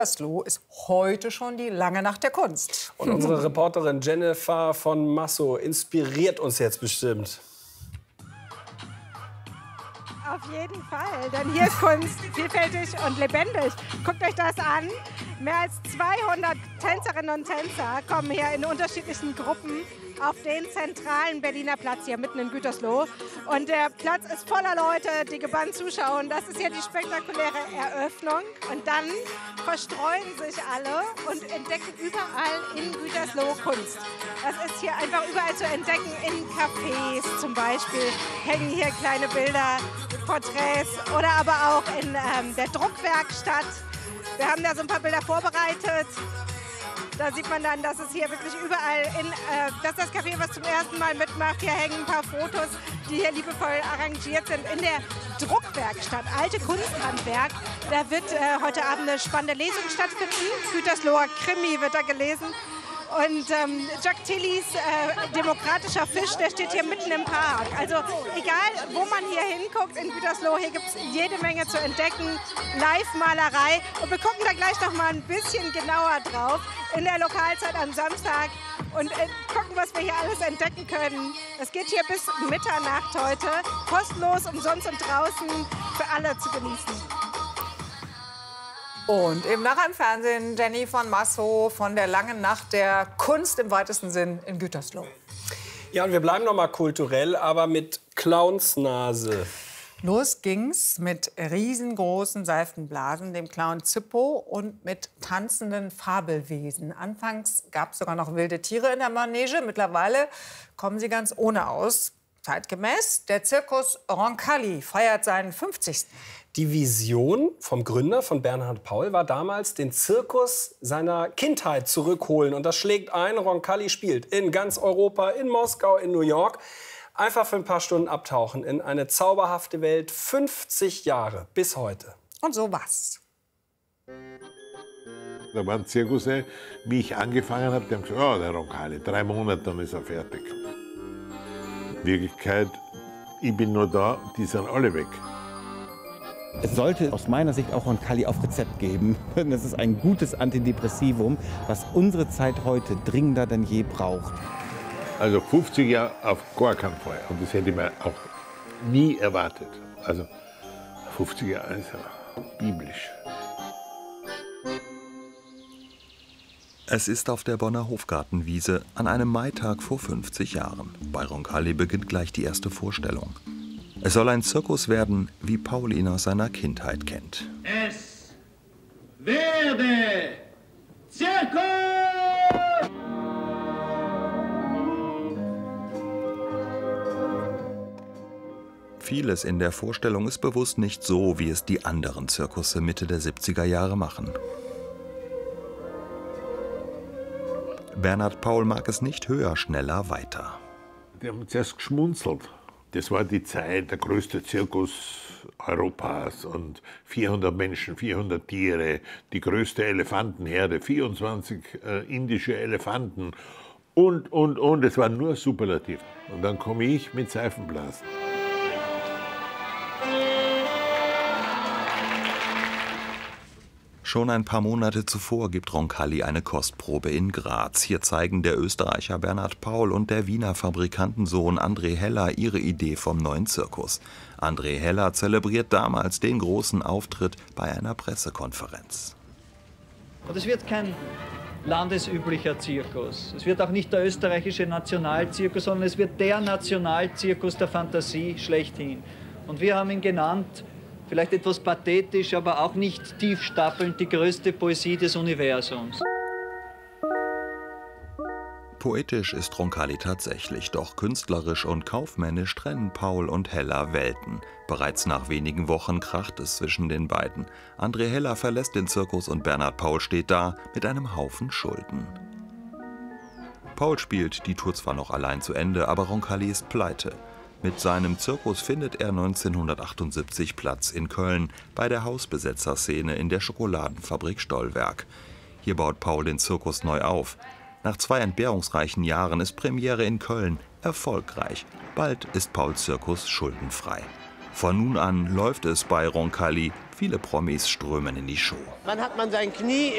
Gütersloh ist heute schon die lange Nacht der Kunst. Und unsere Reporterin Jennifer von Massow inspiriert uns jetzt bestimmt. Auf jeden Fall, denn hier ist Kunst vielfältig und lebendig. Guckt euch das an. Mehr als 200 Tänzerinnen und Tänzer kommen hier in unterschiedlichen Gruppen auf den zentralen Berliner Platz hier mitten in Gütersloh. Und der Platz ist voller Leute, die gebannt zuschauen. Das ist hier die spektakuläre Eröffnung. Und dann verstreuen sich alle und entdecken überall in Gütersloh Kunst. Das ist hier einfach überall zu entdecken. In Cafés zum Beispiel hängen hier kleine Bilder, Porträts oder aber auch in der Druckwerkstatt. Wir haben da so ein paar Bilder vorbereitet. Da sieht man dann, dass es hier wirklich überall das ist das Café, was zum ersten Mal mitmacht. Hier hängen ein paar Fotos, die hier liebevoll arrangiert sind. In der Druckwerkstatt, alte Kunsthandwerk, da wird heute Abend eine spannende Lesung stattfinden. Gütersloher Krimi wird da gelesen. Und Jack Tillys demokratischer Fisch, der steht hier mitten im Park. Also egal, wo man hier hinguckt in Gütersloh, hier gibt es jede Menge zu entdecken. Live-Malerei. Und wir gucken da gleich noch mal ein bisschen genauer drauf in der Lokalzeit am Samstag und gucken, was wir hier alles entdecken können. Es geht hier bis Mitternacht heute. Kostenlos, umsonst und draußen für alle zu genießen. Und eben nachher im Fernsehen Jenny von Massow von der langen Nacht der Kunst im weitesten Sinn in Gütersloh. Ja, und wir bleiben noch mal kulturell, aber mit Clownsnase. Los ging's mit riesengroßen Seifenblasen, dem Clown Zippo und mit tanzenden Fabelwesen. Anfangs gab es sogar noch wilde Tiere in der Manege. Mittlerweile kommen sie ganz ohne aus. Zeitgemäß, der Zirkus Roncalli feiert seinen 50. Die Vision vom Gründer, von Bernhard Paul, war damals, den Zirkus seiner Kindheit zurückholen. Und das schlägt ein, Roncalli spielt in ganz Europa, in Moskau, in New York. Einfach für ein paar Stunden abtauchen in eine zauberhafte Welt. 50 Jahre bis heute. Und so was. Da waren Zirkusse, wie ich angefangen habe, die haben gesagt, oh, der Roncalli, 3 Monate, dann ist er fertig. In Wirklichkeit, ich bin nur da, die sind alle weg. Es sollte aus meiner Sicht auch Roncalli auf Rezept geben. Das ist ein gutes Antidepressivum, was unsere Zeit heute dringender denn je braucht. Also 50 Jahre auf gar keinen Fall. Und das hätte ich mir auch nie erwartet. Also 50 Jahre ist ja biblisch. Es ist auf der Bonner Hofgartenwiese an einem Maitag vor 50 Jahren. Bei Roncalli beginnt gleich die erste Vorstellung. Es soll ein Zirkus werden, wie Paul ihn aus seiner Kindheit kennt. Es werde Zirkus! Vieles in der Vorstellung ist bewusst nicht so, wie es die anderen Zirkusse Mitte der 70er Jahre machen. Bernhard Paul mag es nicht höher, schneller, weiter. Die haben zuerst geschmunzelt. Das war die Zeit, der größte Zirkus Europas und 400 Menschen, 400 Tiere, die größte Elefantenherde, 24 indische Elefanten und. Es war nur Superlativ. Und dann komme ich mit Seifenblasen. Schon ein paar Monate zuvor gibt Roncalli eine Kostprobe in Graz. Hier zeigen der Österreicher Bernhard Paul und der Wiener Fabrikantensohn André Heller ihre Idee vom neuen Zirkus. André Heller zelebriert damals den großen Auftritt bei einer Pressekonferenz. Und es wird kein landesüblicher Zirkus. Es wird auch nicht der österreichische Nationalzirkus, sondern es wird der Nationalzirkus der Fantasie schlechthin. Und wir haben ihn genannt, vielleicht etwas pathetisch, aber auch nicht tiefstapelnd, die größte Poesie des Universums. Poetisch ist Roncalli tatsächlich, doch künstlerisch und kaufmännisch trennen Paul und Heller Welten. Bereits nach wenigen Wochen kracht es zwischen den beiden. André Heller verlässt den Zirkus und Bernhard Paul steht da mit einem Haufen Schulden. Paul spielt die Tour zwar noch allein zu Ende, aber Roncalli ist pleite. Mit seinem Zirkus findet er 1978 Platz in Köln bei der Hausbesetzerszene in der Schokoladenfabrik Stollwerk. Hier baut Paul den Zirkus neu auf. Nach 2 entbehrungsreichen Jahren ist Premiere in Köln erfolgreich. Bald ist Pauls Zirkus schuldenfrei. Von nun an läuft es bei Roncalli. Viele Promis strömen in die Show. Wann hat man sein Knie